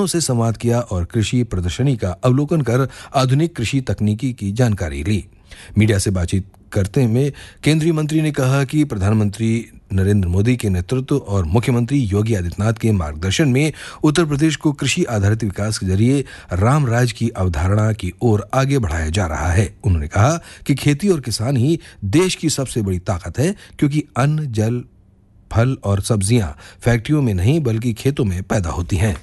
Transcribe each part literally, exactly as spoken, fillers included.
किसानों से संवाद किया और कृषि प्रदर्शनी का अवलोकन कर आधुनिक कृषि तकनीकी की जानकारी ली। मीडिया से बातचीत करते में केंद्रीय मंत्री ने कहा कि प्रधानमंत्री नरेंद्र मोदी के नेतृत्व और मुख्यमंत्री योगी आदित्यनाथ के मार्गदर्शन में उत्तर प्रदेश को कृषि आधारित विकास के जरिए राम राज की अवधारणा की ओर आगे बढ़ाया जा रहा है। उन्होंने कहा कि खेती और किसान ही देश की सबसे बड़ी ताकत है, क्योंकि अन्न, जल, फल और सब्जियां फैक्ट्रियों में नहीं बल्कि खेतों में पैदा होती हैं।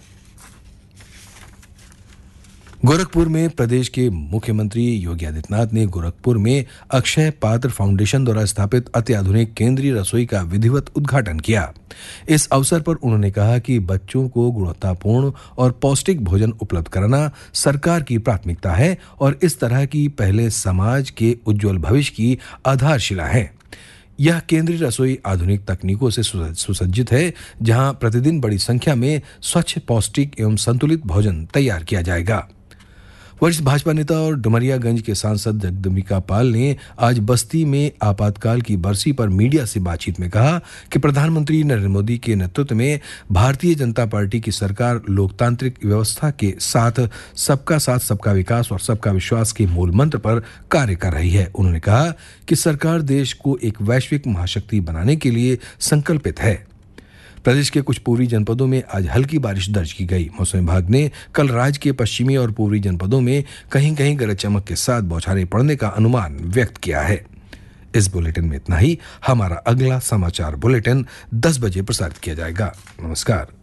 गोरखपुर में प्रदेश के मुख्यमंत्री योगी आदित्यनाथ ने गोरखपुर में अक्षय पात्र फाउंडेशन द्वारा स्थापित अत्याधुनिक केंद्रीय रसोई का विधिवत उद्घाटन किया। इस अवसर पर उन्होंने कहा कि बच्चों को गुणवत्तापूर्ण और पौष्टिक भोजन उपलब्ध कराना सरकार की प्राथमिकता है और इस तरह की पहले समाज के उज्जवल भविष्य की आधारशिला है। यह केंद्रीय रसोई आधुनिक तकनीकों से सुसज्जित है, जहां प्रतिदिन बड़ी संख्या में स्वच्छ, पौष्टिक एवं संतुलित भोजन तैयार किया जाएगा। वरिष्ठ भाजपा नेता और डुमरियागंज के सांसद जगदम्बिका पाल ने आज बस्ती में आपातकाल की बरसी पर मीडिया से बातचीत में कहा कि प्रधानमंत्री नरेंद्र मोदी के नेतृत्व में भारतीय जनता पार्टी की सरकार लोकतांत्रिक व्यवस्था के साथ सबका साथ सबका विकास और सबका विश्वास के मूल मंत्र पर कार्य कर रही है। उन्होंने कहा कि सरकार देश को एक वैश्विक महाशक्ति बनाने के लिए संकल्पित है। प्रदेश के कुछ पूर्वी जनपदों में आज हल्की बारिश दर्ज की गई। मौसम विभाग ने कल राज्य के पश्चिमी और पूर्वी जनपदों में कहीं कहीं गरज चमक के साथ बौछारें पड़ने का अनुमान व्यक्त किया है। इस बुलेटिन में इतना ही। हमारा अगला समाचार बुलेटिन दस बजे प्रसारित किया जाएगा। नमस्कार।